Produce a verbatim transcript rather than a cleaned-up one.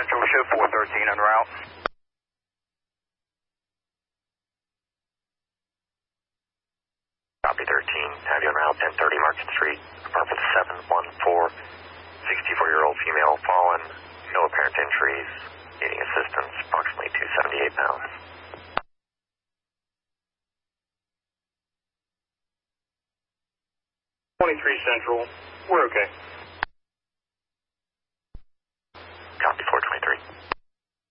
Central, show four thirteen en route. Copy thirteen, have you en route, ten thirty Market Street, apartment seven one four, sixty-four-year-old female fallen, no apparent injuries, needing assistance, approximately two hundred seventy-eight pounds. twenty-three Central, we're okay.